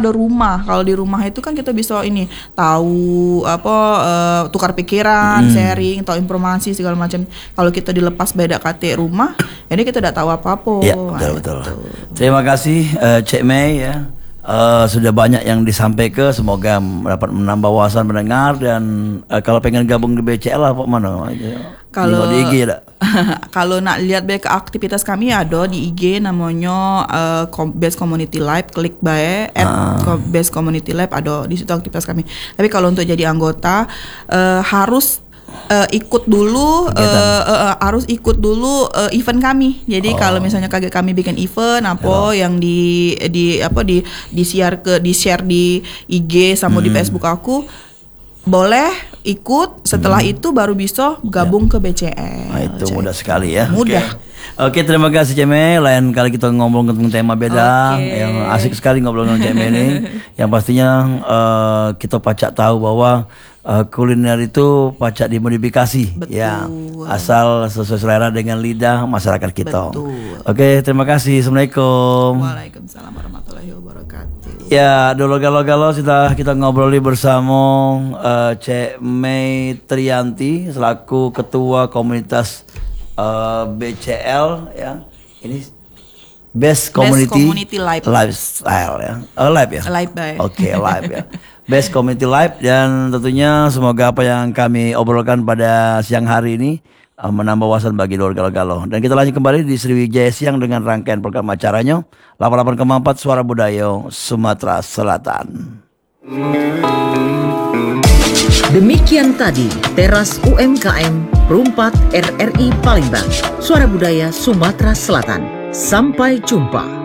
ada rumah. Kalau di rumah itu kan kita bisa ini tahu apa tukar pikiran, sharing, tahu informasi segala macam. Kalau kita dilepas beda KT rumah, ini kita tidak tahu apa-apa. Ya, betul. Terima kasih Cik Mei ya. Sudah banyak yang disampaikan, semoga dapat menambah wawasan mendengar. Dan kalau pengen gabung di BCL apa mana? Kalau di IG ada. Kalau nak lihat ke aktivitas kami ada di IG namanya Base Community Lab, klik bae Base Community Lab, ada di situ aktivitas kami. Tapi kalau untuk jadi anggota harus ikut dulu event kami. Jadi kalau misalnya kami bikin event yang di share di IG sama di Facebook aku, boleh ikut. Setelah itu baru bisa gabung ke BCL. Nah, itu mudah sekali ya. Mudah. Oke, terima kasih Ceme. Lain kali kita ngobrol tentang tema beda. Yang asik sekali ngobrol dengan Ceme ini. Yang pastinya kita pacak tahu bahwa kuliner itu pacak dimodifikasi. Betul. Ya, asal sesuai selera dengan lidah masyarakat kita. Betul. Oke, terima kasih. Assalamualaikum. Waalaikumsalam warahmatullahi wabarakatuh. Ya, dulu galau-galau sudah kita ngobroli bersama Cik Mei Trianti selaku ketua komunitas BCL ya. Ini Best Community Lifestyle ya. Live ya. Oke, live ya. Best Community Live, dan tentunya semoga apa yang kami obrolkan pada siang hari ini menambah wawasan bagi Dor Galau-Galau. Dan kita lanjut kembali di Sriwijaya Siang dengan rangkaian program acaranya 88,4 Suara Budaya Sumatera Selatan. Demikian tadi Teras UMKM Perumpat RRI Palembang, Suara Budaya Sumatera Selatan. Sampai jumpa.